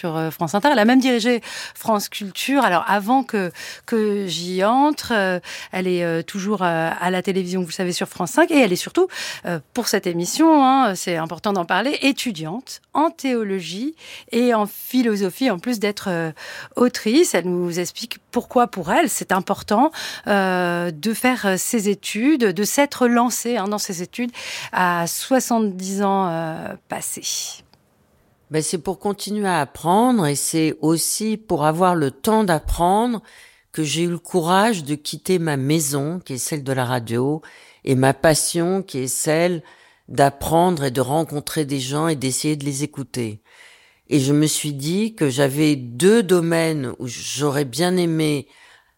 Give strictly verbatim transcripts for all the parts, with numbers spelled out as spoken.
sur euh, France Inter. Elle a même dirigé France Culture. Alors avant que que j'y entre, euh, elle est euh, toujours euh, à la télévision, vous le savez, sur France cinq, et elle est surtout, euh, pour cette émission, hein, c'est important d'en parler, étudiante en théologie et en philosophie, en plus d'être euh, autrice. Elle nous explique pourquoi pour elle c'est important euh, de faire ses études, de s'être lancée hein, dans ses études à soixante-dix ans euh, passés. Ben, c'est pour continuer à apprendre, et c'est aussi pour avoir le temps d'apprendre que j'ai eu le courage de quitter ma maison, qui est celle de la radio, et ma passion, qui est celle d'apprendre et de rencontrer des gens et d'essayer de les écouter. Et je me suis dit que j'avais deux domaines où j'aurais bien aimé,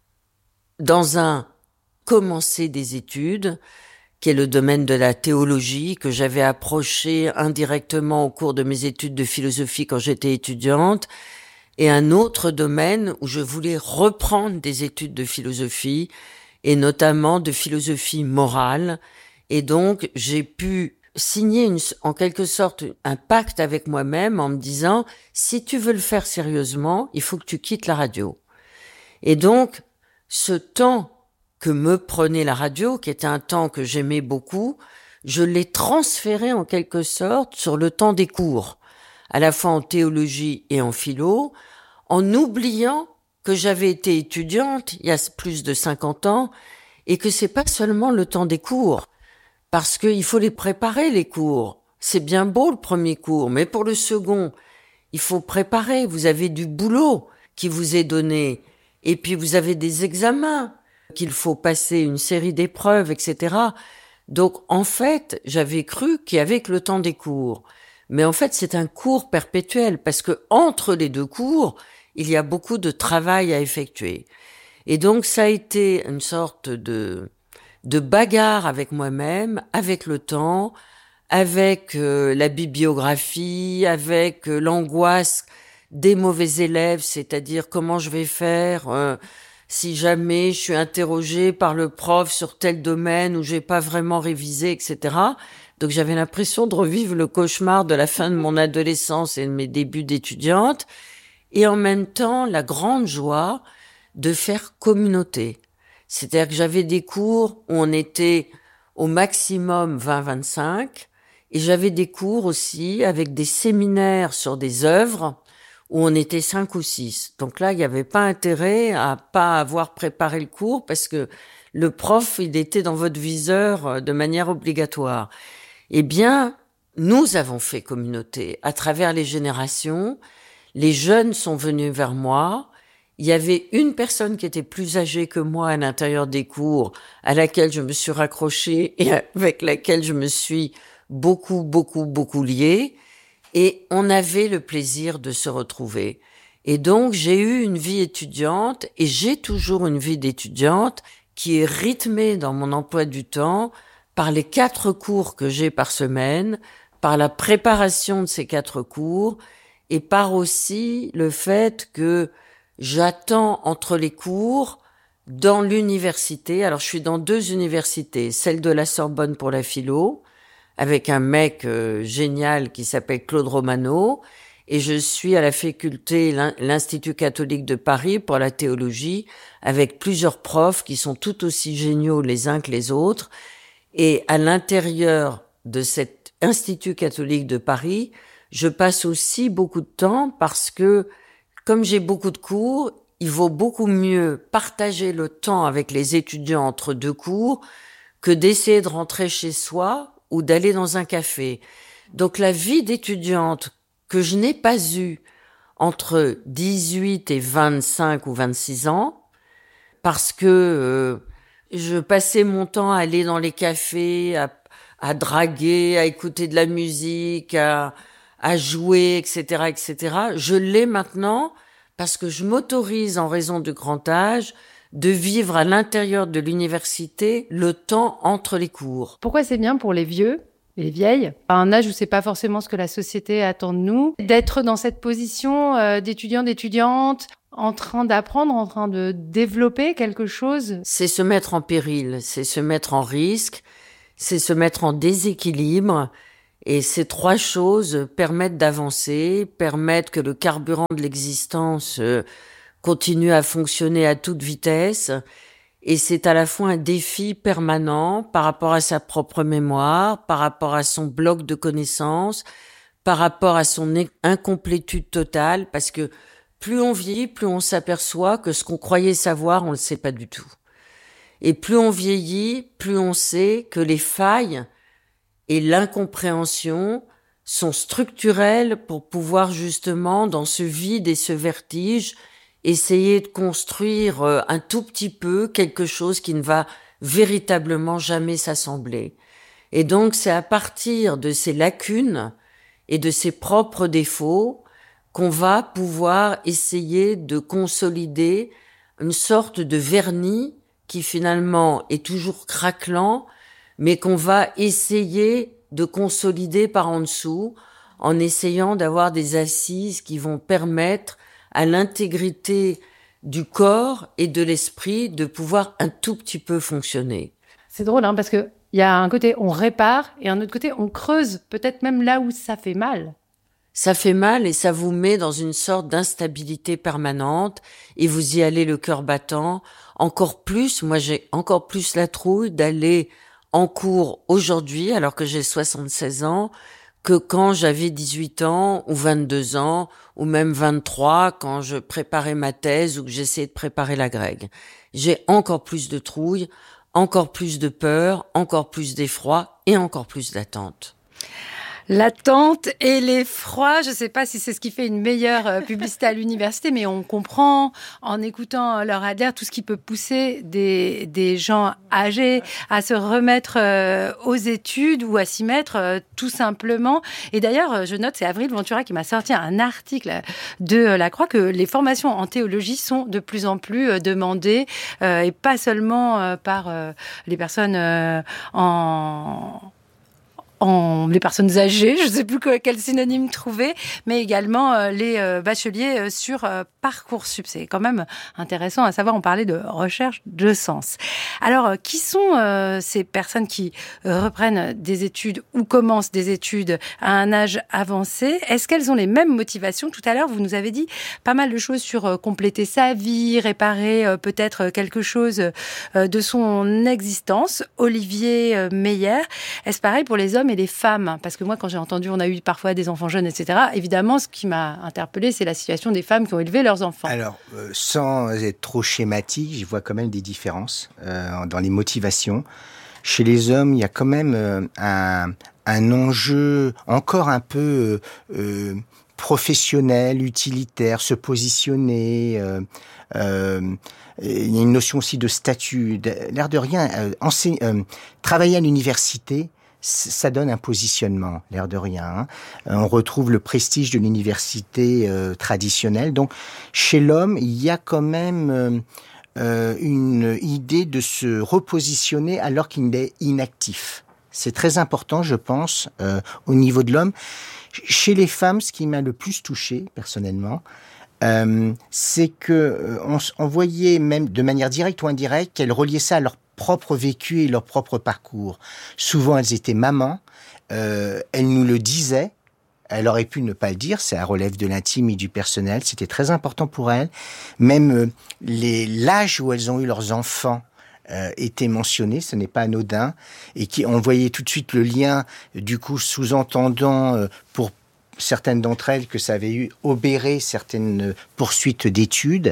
dans un, commencer des études, qui est le domaine de la théologie, que j'avais approché indirectement au cours de mes études de philosophie quand j'étais étudiante, et un autre domaine où je voulais reprendre des études de philosophie, et notamment de philosophie morale. Et donc, j'ai pu signer une, en quelque sorte un pacte avec moi-même en me disant, si tu veux le faire sérieusement, il faut que tu quittes la radio. Et donc, ce temps que me prenait la radio, qui était un temps que j'aimais beaucoup, je l'ai transféré en quelque sorte sur le temps des cours, à la fois en théologie et en philo, en oubliant que j'avais été étudiante il y a plus de cinquante ans et que c'est pas seulement le temps des cours, parce qu'il faut les préparer, les cours. C'est bien beau le premier cours, mais pour le second, il faut préparer. Vous avez du boulot qui vous est donné, et puis vous avez des examens qu'il faut passer, une série d'épreuves, et cetera. Donc, en fait, j'avais cru qu'il y avait que le temps des cours. Mais en fait, c'est un cours perpétuel, parce que entre les deux cours, il y a beaucoup de travail à effectuer. Et donc, ça a été une sorte de, de bagarre avec moi-même, avec le temps, avec euh, la bibliographie, avec euh, l'angoisse des mauvais élèves, c'est-à-dire comment je vais faire euh, si jamais je suis interrogée par le prof sur tel domaine où j'ai pas vraiment révisé, et cetera. Donc j'avais l'impression de revivre le cauchemar de la fin de mon adolescence et de mes débuts d'étudiante, et en même temps la grande joie de faire communauté. C'est-à-dire que j'avais des cours où on était au maximum vingt à vingt-cinq, et j'avais des cours aussi avec des séminaires sur des œuvres où on était cinq ou six. Donc là, il n'y avait pas intérêt à pas avoir préparé le cours, parce que le prof, il était dans votre viseur de manière obligatoire. Eh bien, nous avons fait communauté à travers les générations. Les jeunes sont venus vers moi. Il y avait une personne qui était plus âgée que moi à l'intérieur des cours, à laquelle je me suis raccrochée et avec laquelle je me suis beaucoup, beaucoup, beaucoup liée. Et on avait le plaisir de se retrouver. Et donc, j'ai eu une vie étudiante, et j'ai toujours une vie d'étudiante qui est rythmée dans mon emploi du temps par les quatre cours que j'ai par semaine, par la préparation de ces quatre cours, et par aussi le fait que j'attends entre les cours dans l'université. Alors, je suis dans deux universités, celle de la Sorbonne pour la philo, avec un mec euh, génial qui s'appelle Claude Romano, et je suis à la faculté, l'Institut catholique de Paris pour la théologie, avec plusieurs profs qui sont tout aussi géniaux les uns que les autres. Et à l'intérieur de cet Institut catholique de Paris, je passe aussi beaucoup de temps, parce que, comme j'ai beaucoup de cours, il vaut beaucoup mieux partager le temps avec les étudiants entre deux cours que d'essayer de rentrer chez soi ou d'aller dans un café. Donc la vie d'étudiante que je n'ai pas eue entre dix-huit et vingt-cinq ou vingt-six ans, parce que euh, je passais mon temps à aller dans les cafés, à, à draguer, à écouter de la musique, à, à jouer, et cetera, et cetera. Je l'ai maintenant parce que je m'autorise, en raison du grand âge, de vivre à l'intérieur de l'université le temps entre les cours. Pourquoi c'est bien pour les vieux et les vieilles, à un âge où c'est pas forcément ce que la société attend de nous, d'être dans cette position euh, d'étudiant, d'étudiante, en train d'apprendre, en train de développer quelque chose? C'est se mettre en péril, c'est se mettre en risque, c'est se mettre en déséquilibre, Et ces trois choses permettent d'avancer, permettent que le carburant de l'existence euh, continue à fonctionner à toute vitesse. Et c'est à la fois un défi permanent par rapport à sa propre mémoire, par rapport à son bloc de connaissances, par rapport à son incomplétude totale, parce que plus on vieillit, plus on s'aperçoit que ce qu'on croyait savoir, on ne le sait pas du tout. Et plus on vieillit, plus on sait que les failles et l'incompréhension sont structurelles pour pouvoir justement, dans ce vide et ce vertige, essayer de construire un tout petit peu quelque chose qui ne va véritablement jamais s'assembler. Et donc, c'est à partir de ces lacunes et de ses propres défauts qu'on va pouvoir essayer de consolider une sorte de vernis qui finalement est toujours craquelant, mais qu'on va essayer de consolider par en dessous en essayant d'avoir des assises qui vont permettre à l'intégrité du corps et de l'esprit de pouvoir un tout petit peu fonctionner. C'est drôle, hein, parce que il y a un côté, on répare, et un autre côté, on creuse, peut-être même là où ça fait mal. Ça fait mal et ça vous met dans une sorte d'instabilité permanente et vous y allez le cœur battant. Encore plus, moi j'ai encore plus la trouille d'aller en cours aujourd'hui, alors que j'ai soixante-seize ans, que quand j'avais dix-huit ans ou vingt-deux ans ou même vingt-trois, quand je préparais ma thèse ou que j'essayais de préparer la grecque. J'ai encore plus de trouille, encore plus de peur, encore plus d'effroi et encore plus d'attente. L'attente et l'effroi, je ne sais pas si c'est ce qui fait une meilleure publicité à l'université, mais on comprend en écoutant leur adhère tout ce qui peut pousser des, des gens âgés à se remettre euh, aux études ou à s'y mettre euh, tout simplement. Et d'ailleurs, je note, c'est Avril Ventura qui m'a sorti un article de La Croix, que les formations en théologie sont de plus en plus euh, demandées euh, et pas seulement euh, par euh, les personnes euh, en... En, les personnes âgées, je ne sais plus quel synonyme trouver, mais également euh, les euh, bacheliers euh, sur euh, Parcoursup. C'est quand même intéressant à savoir, on parlait de recherche de sens. Alors, euh, qui sont euh, ces personnes qui euh, reprennent des études ou commencent des études à un âge avancé? Est-ce qu'elles ont les mêmes motivations? Tout à l'heure, vous nous avez dit pas mal de choses sur euh, compléter sa vie, réparer euh, peut-être quelque chose euh, de son existence. Olivier euh, Meyer, est-ce pareil pour les hommes et les femmes? Parce que moi, quand j'ai entendu, on a eu parfois des enfants jeunes, et cetera. Évidemment, ce qui m'a interpellée, c'est la situation des femmes qui ont élevé leurs enfants. Alors, euh, sans être trop schématique, j'y vois quand même des différences euh, dans les motivations. Chez les hommes, il y a quand même euh, un, un enjeu encore un peu euh, professionnel, utilitaire, se positionner. Euh, euh, il y a une notion aussi de statut. De, l'air de rien, euh, enseigner, euh, travailler à l'université, ça donne un positionnement, l'air de rien. Hein. On retrouve le prestige de l'université euh, traditionnelle. Donc, chez l'homme, il y a quand même euh, euh, une idée de se repositionner alors qu'il est inactif. C'est très important, je pense, euh, au niveau de l'homme. Chez les femmes, ce qui m'a le plus touché, personnellement, euh, c'est que euh, on, on voyait même de manière directe ou indirecte qu'elles reliaient ça à leur propre vécu et leur propre parcours. Souvent, elles étaient mamans, euh, elles nous le disaient, elle aurait pu ne pas le dire, ça relève de l'intime et du personnel, c'était très important pour elles. Même euh, les, l'âge où elles ont eu leurs enfants euh, était mentionné, ce n'est pas anodin, et qui, on voyait tout de suite le lien, du coup, sous-entendant euh, pour certaines d'entre elles que ça avait eu obéré certaines poursuites d'études.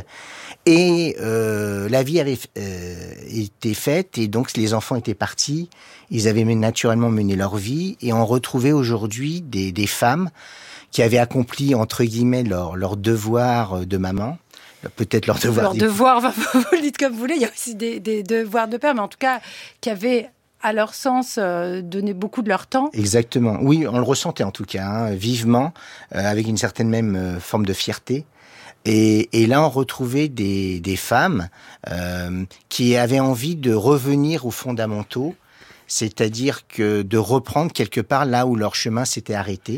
Et euh, la vie avait euh, été faite et donc les enfants étaient partis. Ils avaient naturellement mené leur vie et on retrouvait aujourd'hui des, des femmes qui avaient accompli entre guillemets leur, leur devoir de maman. Peut-être leur devoir. Leur devoir, vous le dites comme vous voulez. Il y a aussi des, des devoirs de père, mais en tout cas qui avaient à leur sens, euh, donner beaucoup de leur temps. Exactement. Oui, on le ressentait en tout cas, hein, vivement, euh, avec une certaine même euh, forme de fierté. Et, et là, on retrouvait des, des femmes euh, qui avaient envie de revenir aux fondamentaux, c'est-à-dire que de reprendre quelque part là où leur chemin s'était arrêté.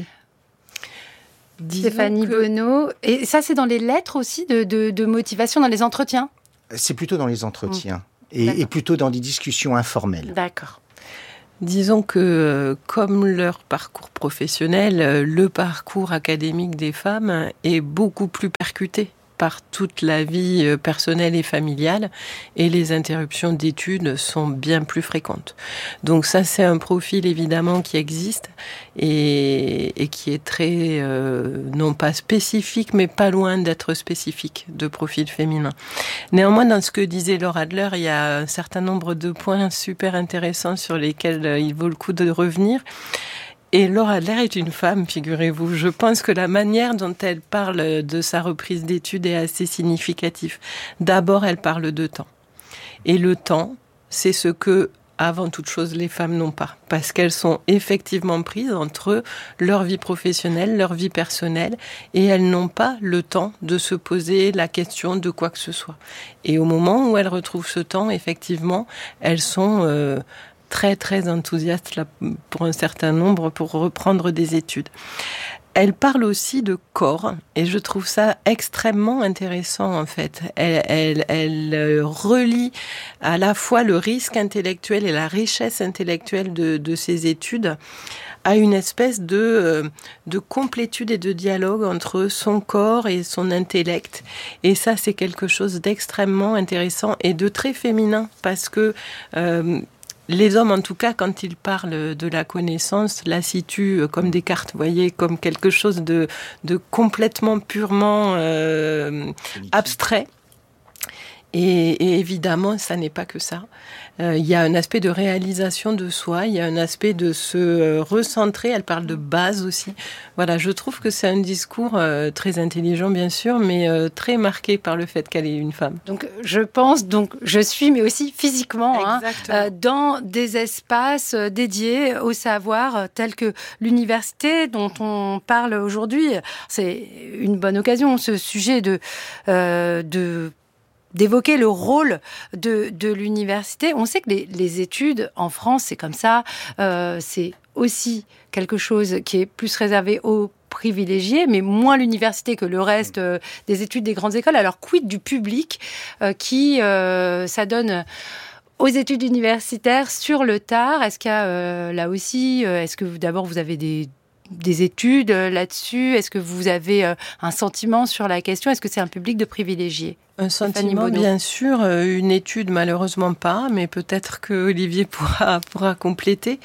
Disons Stéphanie que... Benoît. Et ça, c'est dans les lettres aussi de, de, de motivation, dans les entretiens? C'est plutôt dans les entretiens. Mmh. Et, et plutôt dans des discussions informelles. D'accord. Disons que, comme leur parcours professionnel, le parcours académique des femmes est beaucoup plus percuté par toute la vie personnelle et familiale, et les interruptions d'études sont bien plus fréquentes. Donc ça, c'est un profil évidemment qui existe et, et qui est très, euh, non pas spécifique, mais pas loin d'être spécifique de profil féminin. Néanmoins, dans ce que disait Laure Adler, il y a un certain nombre de points super intéressants sur lesquels il vaut le coup de revenir. Et Laure Adler est une femme, figurez-vous. Je pense que la manière dont elle parle de sa reprise d'études est assez significative. D'abord, elle parle de temps. Et le temps, c'est ce que, avant toute chose, les femmes n'ont pas. Parce qu'elles sont effectivement prises entre leur vie professionnelle, leur vie personnelle, et elles n'ont pas le temps de se poser la question de quoi que ce soit. Et au moment où elles retrouvent ce temps, effectivement, elles sont... Euh, très très enthousiaste là, pour un certain nombre pour reprendre des études. Elle parle aussi de corps et je trouve ça extrêmement intéressant en fait. Elle, elle, elle relie à la fois le risque intellectuel et la richesse intellectuelle de, de ses études à une espèce de, de complétude et de dialogue entre son corps et son intellect. Et ça, c'est quelque chose d'extrêmement intéressant et de très féminin parce que euh, les hommes, en tout cas, quand ils parlent de la connaissance, la situent comme Descartes, vous voyez, comme quelque chose de, de complètement, purement euh, abstrait. Et, et évidemment, ça n'est pas que ça. Euh, il y a un aspect de réalisation de soi, il y a un aspect de se euh, recentrer. Elle parle de base aussi. Voilà, je trouve que c'est un discours euh, très intelligent, bien sûr, mais euh, très marqué par le fait qu'elle est une femme. Donc, je pense, donc je suis, mais aussi physiquement, hein, euh, dans des espaces dédiés au savoir, euh, tels que l'université dont on parle aujourd'hui. C'est une bonne occasion, ce sujet de... Euh, de d'évoquer le rôle de, de l'université. On sait que les, les études en France, c'est comme ça. Euh, c'est aussi quelque chose qui est plus réservé aux privilégiés, mais moins l'université que le reste euh, des études des grandes écoles. Alors, quid du public euh, qui euh, s'adonne aux études universitaires sur le tard? Est-ce qu'il y a euh, là aussi, euh, est-ce que vous, d'abord vous avez des des études là-dessus? Est-ce que vous avez euh, un sentiment sur la question? Est-ce que c'est un public de privilégiés? Un sentiment, bien sûr, une étude, malheureusement pas, mais peut-être que Olivier pourra, pourra compléter.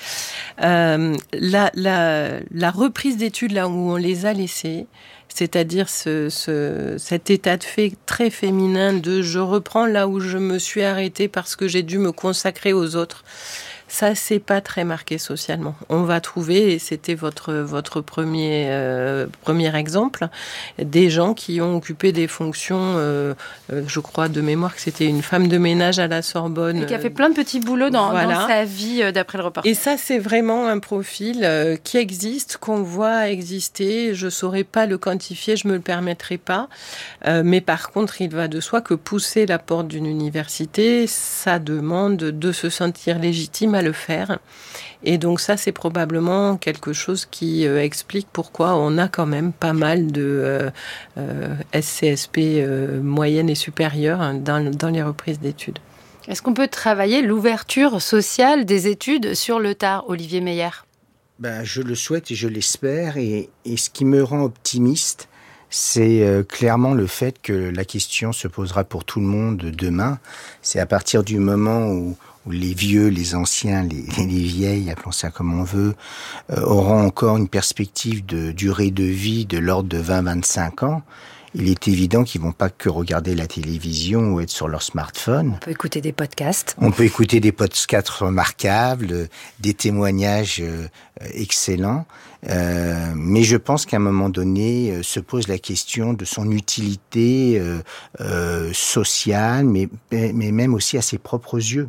Euh, la, la, la reprise d'études là où on les a laissées, c'est-à-dire ce, ce, cet état de fait très féminin de « je reprends là où je me suis arrêtée parce que j'ai dû me consacrer aux autres ». Ça, c'est pas très marqué socialement. On va trouver, et c'était votre votre premier euh, premier exemple, des gens qui ont occupé des fonctions. Euh, euh, je crois de mémoire que c'était une femme de ménage à la Sorbonne et qui a fait plein de petits boulots dans, voilà. dans sa vie, euh, d'après le reportage. Et ça, c'est vraiment un profil euh, qui existe, qu'on voit exister. Je saurais pas le quantifier, je me le permettrai pas. Euh, mais par contre, il va de soi que pousser la porte d'une université, ça demande de se sentir légitime à le faire. Et donc ça, c'est probablement quelque chose qui euh, explique pourquoi on a quand même pas mal de euh, euh, S C S P euh, moyennes et supérieures hein, dans, dans les reprises d'études. Est-ce qu'on peut travailler l'ouverture sociale des études sur le tard, Olivier Meyer? Ben, je le souhaite et je l'espère. Et, et ce qui me rend optimiste, c'est euh, clairement le fait que la question se posera pour tout le monde demain. C'est à partir du moment où où les vieux, les anciens, les, les vieilles, appelons ça comme on veut, euh, auront encore une perspective de durée de vie de l'ordre de vingt à vingt-cinq ans, il est évident qu'ils vont pas que regarder la télévision ou être sur leur smartphone. On peut écouter des podcasts. On peut écouter des podcasts remarquables, des témoignages euh, excellents. Euh, mais je pense qu'à un moment donné, euh, se pose la question de son utilité euh, euh, sociale, mais, mais même aussi à ses propres yeux.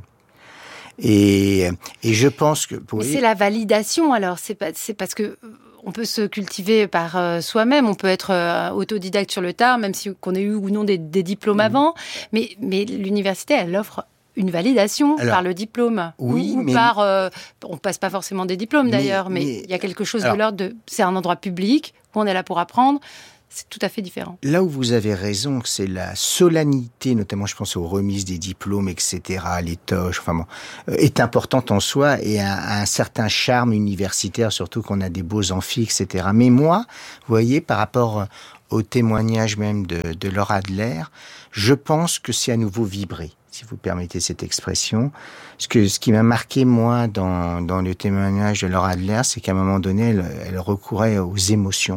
Et, et je pense que... Mais c'est la validation, alors. C'est, pas, c'est parce que on peut se cultiver par euh, soi-même, on peut être euh, autodidacte sur le tard, même si qu'on ait eu ou non des, des diplômes mmh. avant. Mais, mais l'université, elle offre une validation alors, par le diplôme. Oui, ou, ou mais... par... Euh, on passe pas forcément des diplômes, mais, d'ailleurs, mais il y a quelque chose alors, de l'ordre de... C'est un endroit public, où on est là pour apprendre. c'est tout à fait différent. Là où vous avez raison, c'est la solennité, notamment je pense aux remises des diplômes, et cetera, les toches, enfin bon, est importante en soi et a, a un certain charme universitaire, surtout qu'on a des beaux amphis, et cetera. Mais moi, vous voyez, par rapport au témoignage même de, de Laura Adler, je pense que c'est à nouveau vibré, si vous permettez cette expression. Ce, que, ce qui m'a marqué, moi, dans, dans le témoignage de Laura Adler, c'est qu'à un moment donné, elle, elle recourait aux émotions.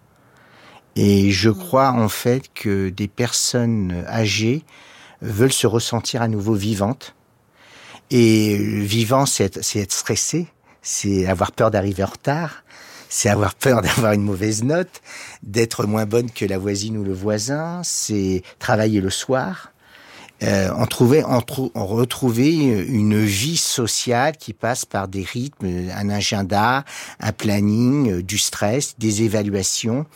Et je crois en fait que des personnes âgées veulent se ressentir à nouveau vivantes. Et vivant, c'est être, c'est être stressé, c'est avoir peur d'arriver en retard, c'est avoir peur d'avoir une mauvaise note, d'être moins bonne que la voisine ou le voisin, c'est travailler le soir. Euh, on, trouvait, on, trou, on retrouvait une vie sociale qui passe par des rythmes, un agenda, un planning, du stress, des évaluations.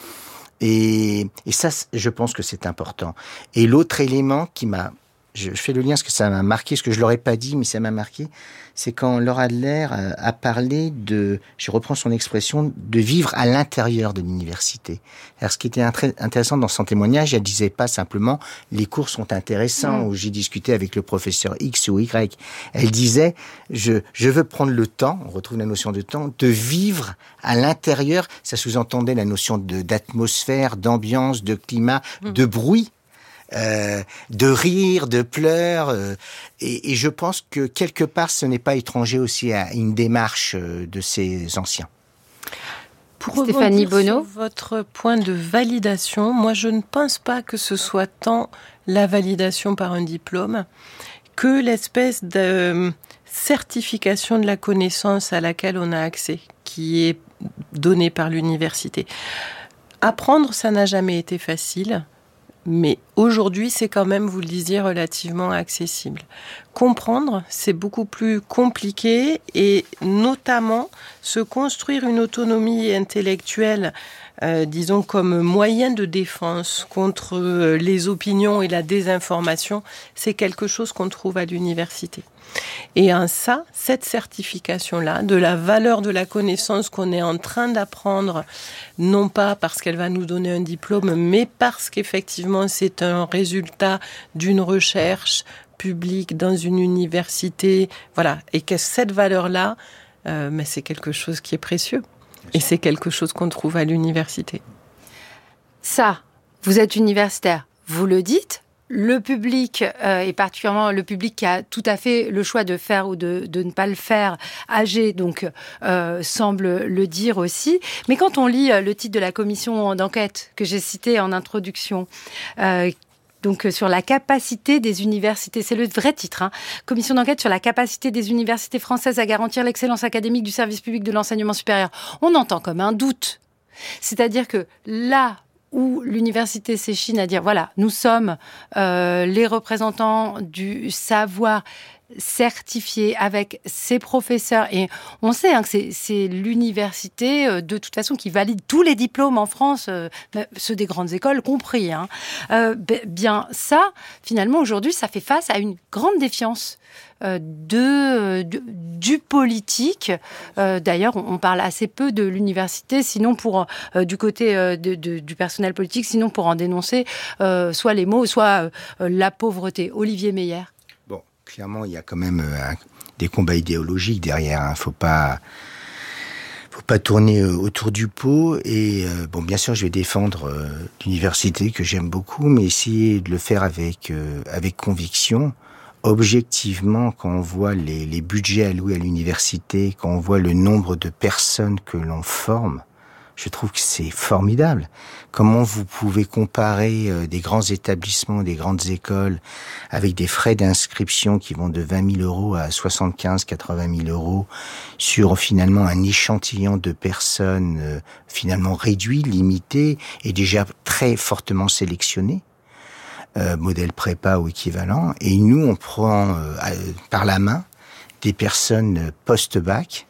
Et, et ça, je pense que c'est important. Et l'autre élément qui m'a... Je fais le lien parce que ça m'a marqué, ce que je l'aurais pas dit, mais ça m'a marqué, c'est quand Laura Adler a parlé de, je reprends son expression, de vivre à l'intérieur de l'université. Alors, ce qui était intéressant dans son témoignage, elle disait pas simplement les cours sont intéressants, mmh. ou j'ai discuté avec le professeur X ou Y. Elle disait, je, je veux prendre le temps, on retrouve la notion de temps, de vivre à l'intérieur. Ça sous-entendait la notion de, d'atmosphère, d'ambiance, de climat, mmh. de bruit. Euh, de rire, de pleurs, euh, et, et je pense que quelque part ce n'est pas étranger aussi à une démarche euh, de ces anciens. Pour Stéphanie Bonneau, sur votre point de validation, moi je ne pense pas que ce soit tant la validation par un diplôme que l'espèce de certification de la connaissance à laquelle on a accès, qui est donnée par l'université. Apprendre, ça n'a jamais été facile. Mais aujourd'hui, c'est quand même, vous le disiez, relativement accessible. Comprendre, c'est beaucoup plus compliqué et notamment se construire une autonomie intellectuelle, euh, disons comme moyen de défense contre les opinions et la désinformation, c'est quelque chose qu'on trouve à l'université. Et en ça, cette certification-là, de la valeur de la connaissance qu'on est en train d'apprendre, non pas parce qu'elle va nous donner un diplôme, mais parce qu'effectivement c'est un résultat d'une recherche publique dans une université, voilà, et que cette valeur-là, euh, mais c'est quelque chose qui est précieux. Et c'est quelque chose qu'on trouve à l'université. Ça, vous êtes universitaire, vous le dites. Le public, euh, et particulièrement le public qui a tout à fait le choix de faire ou de, de ne pas le faire, âgé, donc euh, semble le dire aussi. Mais quand on lit le titre de la commission d'enquête que j'ai cité en introduction, euh, donc sur la capacité des universités, c'est le vrai titre, hein, commission d'enquête sur la capacité des universités françaises à garantir l'excellence académique du service public de l'enseignement supérieur, on entend comme un doute. C'est-à-dire que là où l'université s'échine à dire, voilà, nous sommes euh, les représentants du savoir certifié avec ses professeurs. Et on sait hein, que c'est, c'est l'université, euh, de toute façon, qui valide tous les diplômes en France, euh, ceux des grandes écoles compris. Hein. Euh, b- bien ça, finalement, aujourd'hui, ça fait face à une grande défiance euh, de, de, du politique. Euh, d'ailleurs, on, on parle assez peu de l'université, sinon pour euh, du côté euh, de, de, du personnel politique, sinon pour en dénoncer euh, soit les mots, soit euh, la pauvreté. Olivier Meyer. Clairement, il y a quand même euh, des combats idéologiques derrière. Hein. Faut pas, faut pas tourner euh, autour du pot. Et euh, bon, bien sûr, je vais défendre euh, l'université que j'aime beaucoup, mais essayer de le faire avec euh, avec conviction. Objectivement, quand on voit les, les budgets alloués à l'université, quand on voit le nombre de personnes que l'on forme, je trouve que c'est formidable. Comment vous pouvez comparer euh, des grands établissements, des grandes écoles, avec des frais d'inscription qui vont de vingt mille euros à soixante-quinze, quatre-vingt mille euros, sur finalement un échantillon de personnes euh, finalement réduit, limité, et déjà très fortement sélectionné, euh, modèle prépa ou équivalent. Et nous, on prend euh, par la main des personnes post-bac,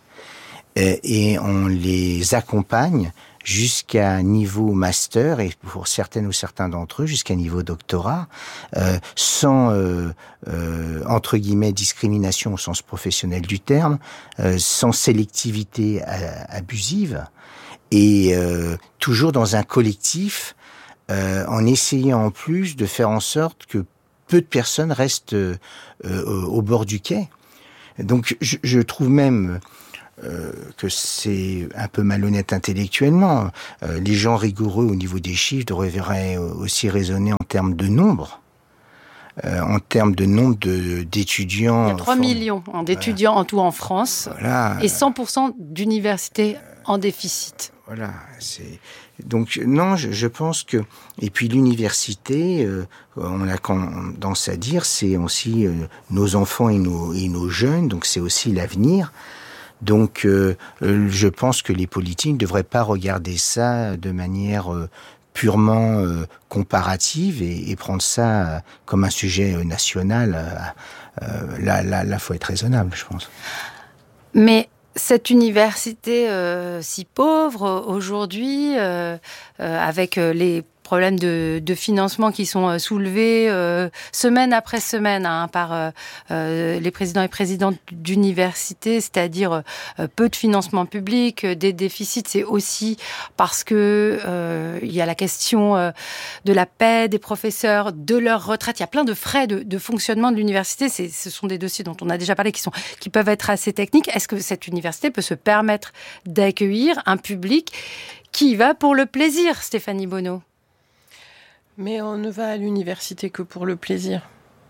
et on les accompagne jusqu'à niveau master et pour certaines ou certains d'entre eux jusqu'à niveau doctorat, euh, sans euh, euh, entre guillemets discrimination au sens professionnel du terme, euh, sans sélectivité abusive et euh, toujours dans un collectif euh, en essayant en plus de faire en sorte que peu de personnes restent euh, au bord du quai. Donc je, je trouve même euh, que c'est un peu malhonnête intellectuellement. Euh, les gens rigoureux au niveau des chiffres devraient aussi raisonner en termes de nombre. Euh, en termes de nombre de, d'étudiants... Il y a trois millions hein, d'étudiants voilà. en tout en France voilà. et cent pour cent d'universités en déficit. Voilà, c'est... Donc non, je, je pense que... Et puis l'université, euh, on a tendance à dire, c'est aussi euh, nos enfants et nos, et nos jeunes, donc c'est aussi l'avenir. Donc euh, je pense que les politiques ne devraient pas regarder ça de manière... Euh, purement euh, comparative et, et prendre ça euh, comme un sujet euh, national, euh, euh, là, là, là, faut être raisonnable, je pense. Mais cette université euh, si pauvre aujourd'hui, euh, euh, avec les problèmes de, de financement qui sont soulevés euh, semaine après semaine hein, par euh, euh, les présidents et présidentes d'universités, c'est-à-dire euh, peu de financement public, euh, des déficits, c'est aussi parce que euh, il y a la question euh, de la paie des professeurs, de leur retraite. Il y a plein de frais de, de fonctionnement de l'université. C'est, ce sont des dossiers dont on a déjà parlé qui sont qui peuvent être assez techniques. Est-ce que cette université peut se permettre d'accueillir un public qui y va pour le plaisir, Stéphanie Bonneau? Mais on ne va à l'université que pour le plaisir.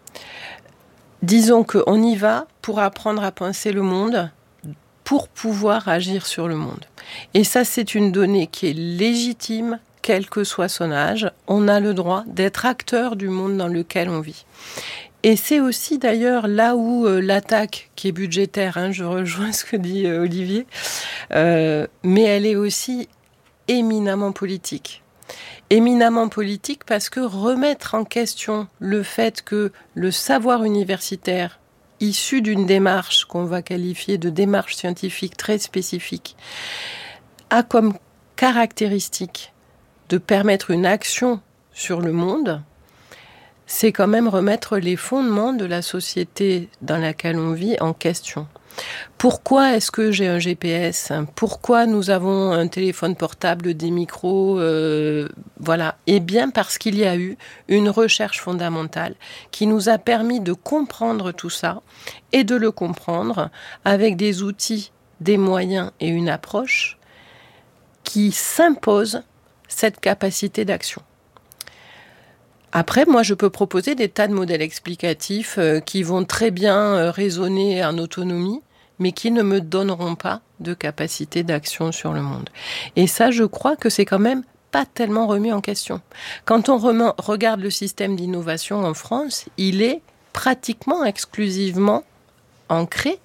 Disons qu'on y va pour apprendre à penser le monde, pour pouvoir agir sur le monde. Et ça, c'est une donnée qui est légitime, quel que soit son âge. On a le droit d'être acteur du monde dans lequel on vit. Et c'est aussi d'ailleurs là où euh, l'attaque, qui est budgétaire, hein, je rejoins ce que dit euh, Olivier, euh, mais elle est aussi éminemment politique. Éminemment politique parce que remettre en question le fait que le savoir universitaire, issu d'une démarche qu'on va qualifier de démarche scientifique très spécifique, a comme caractéristique de permettre une action sur le monde, c'est quand même remettre les fondements de la société dans laquelle on vit en question. Pourquoi est-ce que j'ai un G P S ? Pourquoi nous avons un téléphone portable, des micros euh, Voilà. Eh bien parce qu'il y a eu une recherche fondamentale qui nous a permis de comprendre tout ça et de le comprendre avec des outils, des moyens et une approche qui s'imposent cette capacité d'action. Après, moi, je peux proposer des tas de modèles explicatifs euh, qui vont très bien euh, raisonner en autonomie, mais qui ne me donneront pas de capacité d'action sur le monde. Et ça, je crois que c'est quand même pas tellement remis en question. Quand on remet, regarde le système d'innovation en France, il est pratiquement exclusivement ancré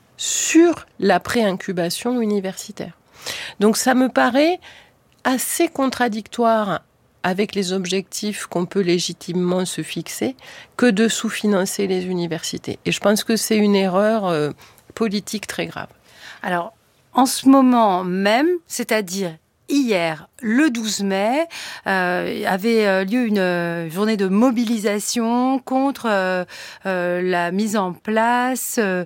sur la pré-incubation universitaire. Donc ça me paraît assez contradictoire avec les objectifs qu'on peut légitimement se fixer, que de sous-financer les universités. Et je pense que c'est une erreur euh, politique très grave. Alors, en ce moment même, c'est-à-dire hier, le douze mai, euh, avait lieu une euh, journée de mobilisation contre euh, euh, la mise en place euh,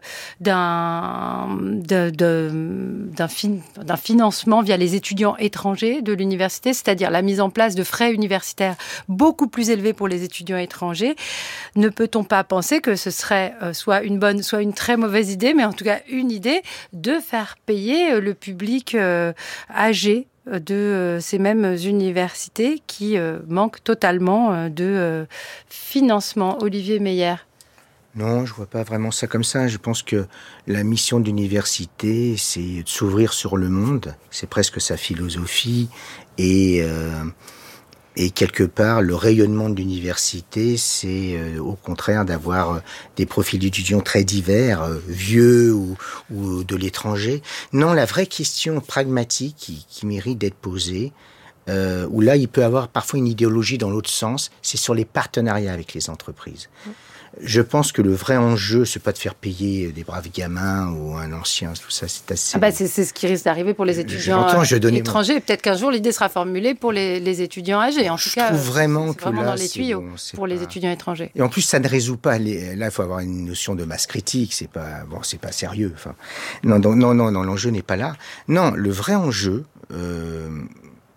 d'un, de, de, d'un, fin, d'un financement via les étudiants étrangers de l'université, c'est-à-dire la mise en place de frais universitaires beaucoup plus élevés pour les étudiants étrangers. Ne peut-on pas penser que ce serait euh, soit une bonne, soit une très mauvaise idée, mais en tout cas une idée de faire payer le public euh, âgé de ces mêmes universités qui euh, manquent totalement euh, de euh, financement. Olivier Meyer. Non, je vois pas vraiment ça comme ça. Je pense que la mission de l'université, c'est de s'ouvrir sur le monde. C'est presque sa philosophie. Et, euh, et quelque part, le rayonnement de l'université, c'est euh, au contraire d'avoir euh, des profils d'étudiants très divers, euh, vieux ou, ou de l'étranger. Non, la vraie question pragmatique qui, qui mérite d'être posée, euh, où là, il peut y avoir parfois une idéologie dans l'autre sens, c'est sur les partenariats avec les entreprises. Mmh. Je pense que le vrai enjeu, c'est pas de faire payer des braves gamins ou un ancien, tout ça, c'est assez... Ah bah c'est, c'est ce qui risque d'arriver pour les étudiants je étrangers. Mon... Peut-être qu'un jour, l'idée sera formulée pour les, les étudiants âgés. En tout je cas, trouve vraiment c'est, c'est que vraiment là, dans les tuyaux bon, pour pas... les étudiants étrangers. Et en plus, ça ne résout pas... Les... Là, il faut avoir une notion de masse critique. C'est pas, bon, c'est pas sérieux. Enfin, non, non, non, non, non, l'enjeu n'est pas là. Non, le vrai enjeu... Euh...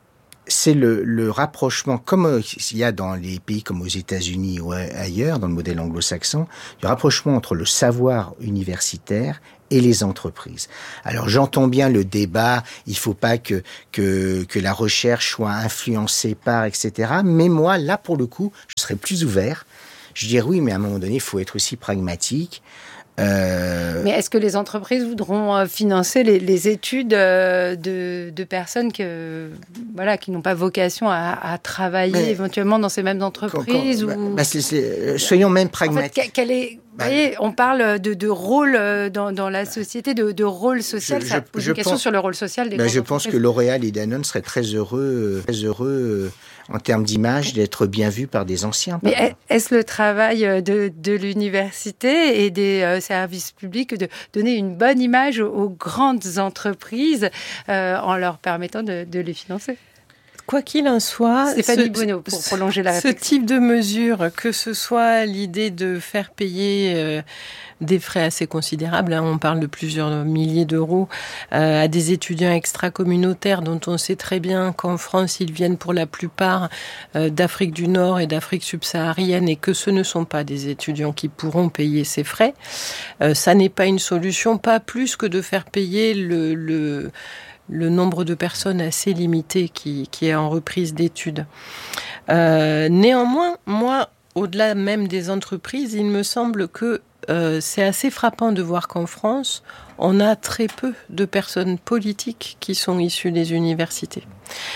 c'est le, le rapprochement, comme il y a dans les pays comme aux États-Unis ou ailleurs, dans le modèle anglo-saxon, le rapprochement entre le savoir universitaire et les entreprises. Alors j'entends bien le débat, il faut pas que que que la recherche soit influencée par, et cetera. Mais moi, là pour le coup, je serais plus ouvert. Je dirais oui, mais à un moment donné, il faut être aussi pragmatique. Euh... Mais est-ce que les entreprises voudront financer les, les études de, de personnes que, voilà, qui n'ont pas vocation à, à travailler mais, éventuellement dans ces mêmes entreprises quand, quand, ou... bah, c'est, c'est, soyons même pragmatiques. En fait, quel est, bah, vous voyez, on parle de, de rôle dans, dans la société, de, de rôle social. Je, ça pose je, une je question pense, sur le rôle social des bah, Je pense que L'Oréal et Danone seraient très heureux, très heureux en termes d'image d'être bien vus par des anciens. Mais exemple. Est-ce le travail de, de l'université et des euh, services publics de donner une bonne image aux, aux grandes entreprises euh, en leur permettant de, de les financer ? Quoi qu'il en soit, Stéphanie Bonneau, pour prolonger la réflexion. Ce type de mesure, que ce soit l'idée de faire payer euh, des frais assez considérables, hein, on parle de plusieurs milliers d'euros, euh, à des étudiants extra-communautaires dont on sait très bien qu'en France, ils viennent pour la plupart euh, d'Afrique du Nord et d'Afrique subsaharienne et que ce ne sont pas des étudiants qui pourront payer ces frais. Euh, ça n'est pas une solution, pas plus que de faire payer le... le le nombre de personnes assez limité qui, qui est en reprise d'études. Euh, néanmoins, moi, au-delà même des entreprises, il me semble que euh, c'est assez frappant de voir qu'en France, on a très peu de personnes politiques qui sont issues des universités.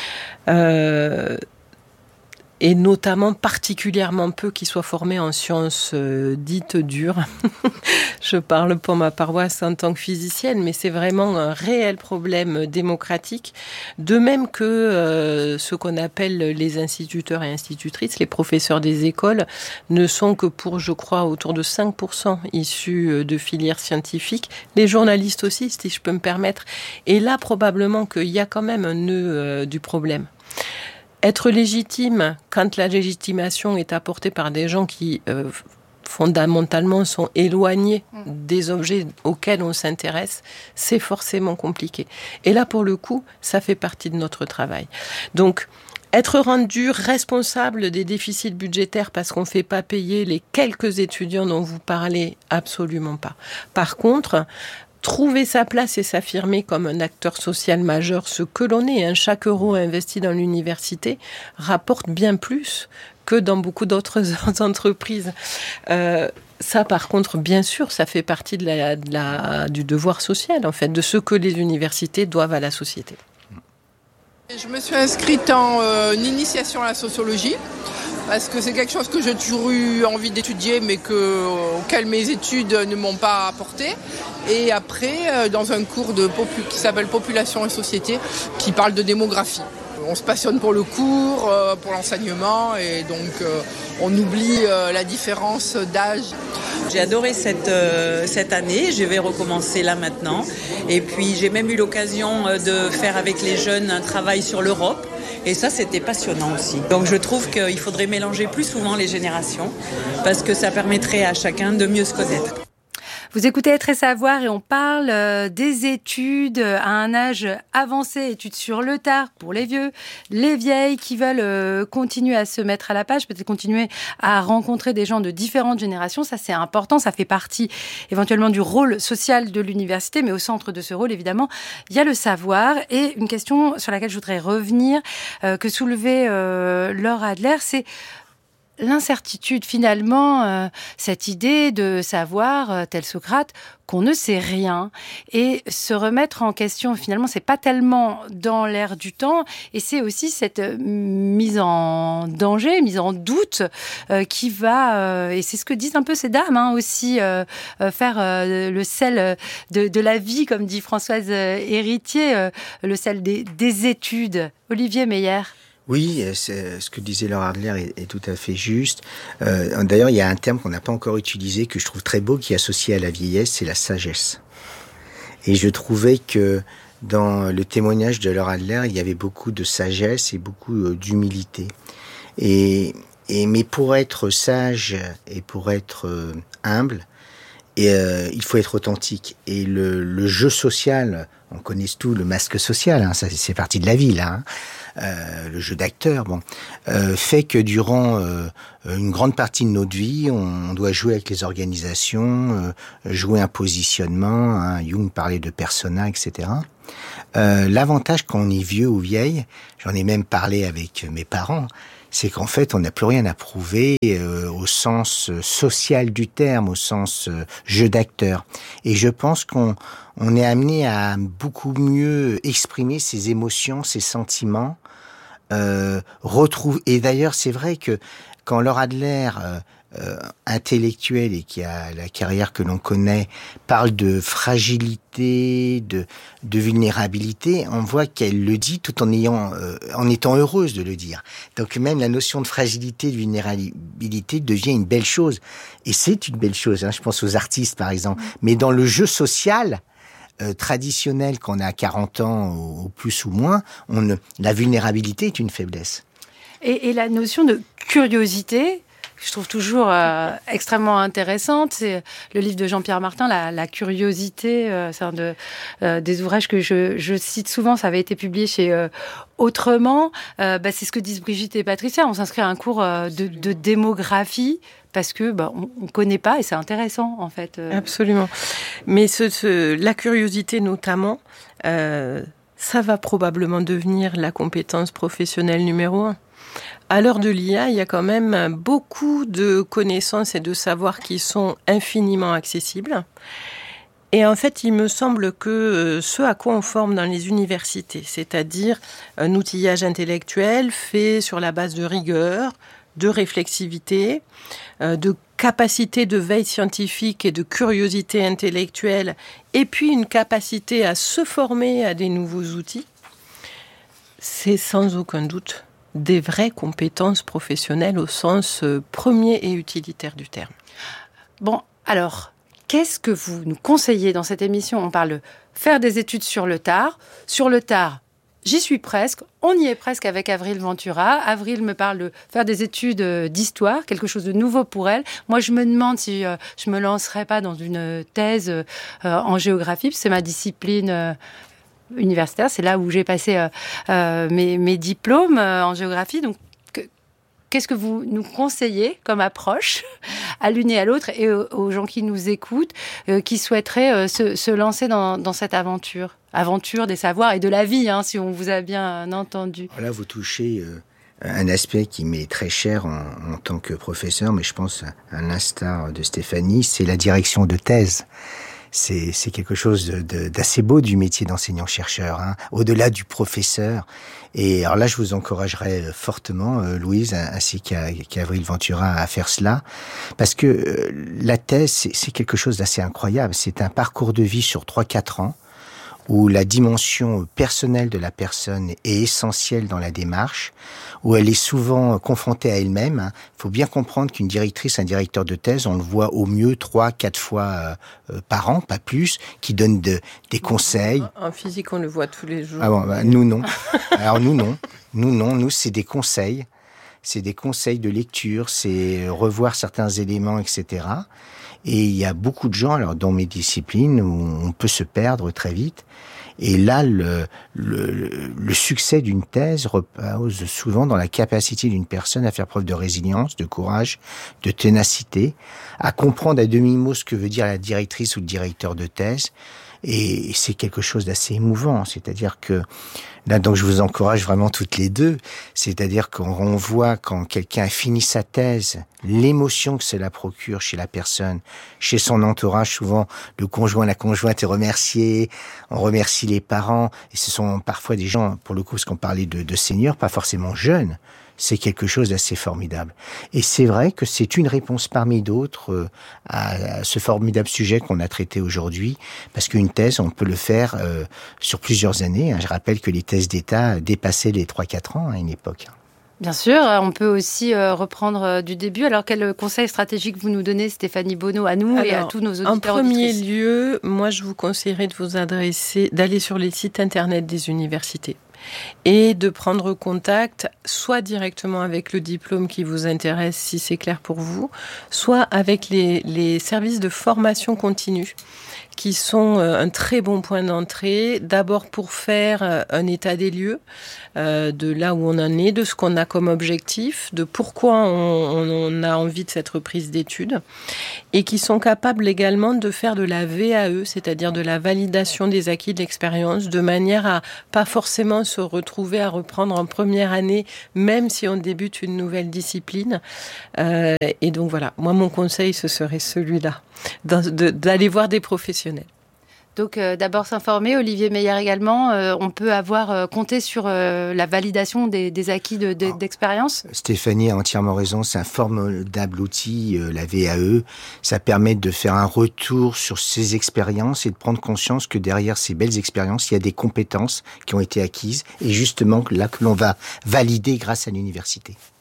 Euh, et notamment particulièrement peu qui soient formés en sciences euh, dites dures. Je parle pour ma paroisse en tant que physicienne, mais c'est vraiment un réel problème démocratique. De même que euh, ce qu'on appelle les instituteurs et institutrices, les professeurs des écoles, ne sont que pour, je crois, autour de cinq pour cent issus de filières scientifiques. Les journalistes aussi, si je peux me permettre. Et là, probablement qu'il y a quand même un nœud euh, du problème. Être légitime quand la légitimation est apportée par des gens qui euh, fondamentalement sont éloignés des objets auxquels on s'intéresse, c'est forcément compliqué. Et là, pour le coup, ça fait partie de notre travail. Donc, être rendu responsable des déficits budgétaires parce qu'on ne fait pas payer les quelques étudiants dont vous parlez, absolument pas. Par contre, trouver sa place et s'affirmer comme un acteur social majeur, ce que l'on est, hein, chaque euro investi dans l'université rapporte bien plus que dans beaucoup d'autres entreprises. Euh, ça, par contre, bien sûr, ça fait partie de la, de la, du devoir social, en fait, de ce que les universités doivent à la société. Je me suis inscrite en euh, initiation à la sociologie, parce que c'est quelque chose que j'ai toujours eu envie d'étudier, mais que, euh, auquel mes études ne m'ont pas apporté. Et après, euh, dans un cours de popu- qui s'appelle Population et Société, qui parle de démographie. On se passionne pour le cours, euh, pour l'enseignement, et donc euh, on oublie euh, la différence d'âge. J'ai adoré cette, euh, cette année, je vais recommencer là maintenant. Et puis j'ai même eu l'occasion de faire avec les jeunes un travail sur l'Europe. Et ça, c'était passionnant aussi. Donc je trouve qu'il faudrait mélanger plus souvent les générations, parce que ça permettrait à chacun de mieux se connaître. Vous écoutez Être et Savoir et on parle euh, des études à un âge avancé, études sur le tard pour les vieux, les vieilles qui veulent euh, continuer à se mettre à la page, peut-être continuer à rencontrer des gens de différentes générations. Ça, c'est important, ça fait partie éventuellement du rôle social de l'université, mais au centre de ce rôle, évidemment, il y a le savoir. Et une question sur laquelle je voudrais revenir, euh, que soulevait euh, Laure Adler, c'est l'incertitude, finalement, euh, cette idée de savoir, euh, tel Socrate, qu'on ne sait rien, et se remettre en question, finalement, c'est pas tellement dans l'air du temps, et c'est aussi cette mise en danger, mise en doute, euh, qui va, euh, et c'est ce que disent un peu ces dames, hein, aussi, euh, euh, faire euh, le sel de, de la vie, comme dit Françoise Héritier, euh, le sel des, des études. Olivier Meyer. Oui, c'est, ce que disait Laure Adler est, est tout à fait juste. Euh, d'ailleurs, il y a un terme qu'on n'a pas encore utilisé, que je trouve très beau, qui est associé à la vieillesse, c'est la sagesse. Et je trouvais que dans le témoignage de Laure Adler, il y avait beaucoup de sagesse et beaucoup d'humilité. Et, et mais pour être sage et pour être humble, Et euh, il faut être authentique. Et le, le jeu social, on connaît tout le masque social, hein, ça c'est partie de la vie là. Hein. Euh, le jeu d'acteur, bon, euh, fait que durant euh, une grande partie de notre vie, on, on doit jouer avec les organisations, euh, jouer un positionnement. Hein, Jung parlait de persona, et cetera. Euh, l'avantage quand on est vieux ou vieille, j'en ai même parlé avec mes parents, c'est qu'en fait, on n'a plus rien à prouver euh, au sens social du terme, au sens euh, jeu d'acteur. Et je pense qu'on on est amené à beaucoup mieux exprimer ses émotions, ses sentiments, euh, retrouve. Et d'ailleurs, c'est vrai que quand Laura Adler, euh, euh, intellectuelle et qui a la carrière que l'on connaît, parle de fragilité, de, de vulnérabilité, on voit qu'elle le dit tout en ayant, euh, en étant heureuse de le dire. Donc même la notion de fragilité, de vulnérabilité devient une belle chose. Et c'est une belle chose, hein, je pense aux artistes par exemple. Mais dans le jeu social, Euh, traditionnel, qu'on a quarante ans ou, ou plus ou moins, on ne, la vulnérabilité est une faiblesse. Et, et la notion de curiosité, que je trouve toujours euh, extrêmement intéressante, c'est le livre de Jean-Pierre Martin, La, la curiosité, euh, c'est un de, euh, des ouvrages que je, je cite souvent, ça avait été publié chez euh, Autrement. Euh, bah, c'est ce que disent Brigitte et Patricia, on s'inscrit à un cours euh, de, de démographie, parce que bah, on ne connaît pas et c'est intéressant en fait. Absolument. Mais ce, ce, la curiosité notamment, euh, ça va probablement devenir la compétence professionnelle numéro un. À l'heure de l'I A, il y a quand même beaucoup de connaissances et de savoirs qui sont infiniment accessibles. Et en fait, il me semble que ce à quoi on forme dans les universités, c'est-à-dire un outillage intellectuel fait sur la base de rigueur, de réflexivité, euh, de capacité de veille scientifique et de curiosité intellectuelle, et puis une capacité à se former à des nouveaux outils, c'est sans aucun doute des vraies compétences professionnelles au sens euh, premier et utilitaire du terme. Bon, alors, qu'est-ce que vous nous conseillez dans cette émission ? On parle de faire des études sur le tard. Sur le tard, j'y suis presque. On y est presque avec Avril Ventura. Avril me parle de faire des études d'histoire, quelque chose de nouveau pour elle. Moi, je me demande si euh, je me lancerais pas dans une thèse euh, en géographie, c'est ma discipline euh, universitaire. C'est là où j'ai passé euh, euh, mes, mes diplômes euh, en géographie. Donc, que, qu'est-ce que vous nous conseillez comme approche à l'une et à l'autre et aux, aux gens qui nous écoutent, euh, qui souhaiteraient euh, se, se lancer dans, dans cette aventure Aventure des savoirs et de la vie, hein, si on vous a bien entendu. Là, vous touchez euh, un aspect qui m'est très cher en, en tant que professeur, mais je pense à l'instar de Stéphanie, c'est la direction de thèse. C'est, c'est quelque chose de, de, d'assez beau du métier d'enseignant-chercheur, hein, au-delà du professeur. Et alors là, je vous encouragerais fortement, euh, Louise, ainsi qu'à, qu'Avril Ventura, à faire cela, parce que euh, la thèse, c'est, c'est quelque chose d'assez incroyable. C'est un parcours de vie sur trois quatre ans, où la dimension personnelle de la personne est essentielle dans la démarche, où elle est souvent confrontée à elle-même. Il faut bien comprendre qu'une directrice, un directeur de thèse, on le voit au mieux trois, quatre fois euh, par an, pas plus, qui donne de, des conseils. En physique, on le voit tous les jours. Ah bon, bah, nous non. Alors nous non. Nous non. Nous, c'est des conseils. C'est des conseils de lecture, c'est revoir certains éléments, et cetera. Et il y a beaucoup de gens, alors dans mes disciplines, où on peut se perdre très vite. Et là, le, le, le succès d'une thèse repose souvent dans la capacité d'une personne à faire preuve de résilience, de courage, de ténacité, à comprendre à demi-mot ce que veut dire la directrice ou le directeur de thèse. Et c'est quelque chose d'assez émouvant. C'est-à-dire que, là, donc je vous encourage vraiment toutes les deux. C'est-à-dire qu'on voit quand quelqu'un a fini sa thèse, l'émotion que cela procure chez la personne, chez son entourage, souvent le conjoint, la conjointe est remercié, on remercie les parents, et ce sont parfois des gens, pour le coup, parce qu'on parlait de, de seniors, pas forcément jeunes, c'est quelque chose d'assez formidable. Et c'est vrai que c'est une réponse parmi d'autres euh, à, à ce formidable sujet qu'on a traité aujourd'hui, parce qu'une thèse, on peut le faire euh, sur plusieurs années. Hein. Je rappelle que les thèses d'État dépassaient les trois quatre ans à une époque. Bien sûr, on peut aussi euh, reprendre euh, du début. Alors, quel conseil stratégique vous nous donnez, Stéphanie Bonneau, à nous Alors, et à tous nos auditeurs? En premier auditrices. lieu, moi, je vous conseillerais de vous adresser, d'aller sur les sites internet des universités. et de prendre contact soit directement avec le diplôme qui vous intéresse, si c'est clair pour vous, soit avec les, les services de formation continue, qui sont un très bon point d'entrée, d'abord pour faire un état des lieux euh, de là où on en est, de ce qu'on a comme objectif, de pourquoi on, on a envie de cette reprise d'études, et qui sont capables également de faire de la V A E, c'est-à-dire de la validation des acquis de l'expérience, de manière à pas forcément se retrouver à reprendre en première année, même si on débute une nouvelle discipline. Euh, et donc voilà, moi mon conseil ce serait celui-là, d'aller voir des professionnels. Donc euh, d'abord s'informer, Olivier Meyer également, euh, on peut avoir euh, compté sur euh, la validation des, des acquis de, de, d'expérience. Stéphanie a entièrement raison, c'est un formidable outil, euh, la V A E. Ça permet de faire un retour sur ces expériences et de prendre conscience que derrière ces belles expériences, il y a des compétences qui ont été acquises et justement là que l'on va valider grâce à l'université.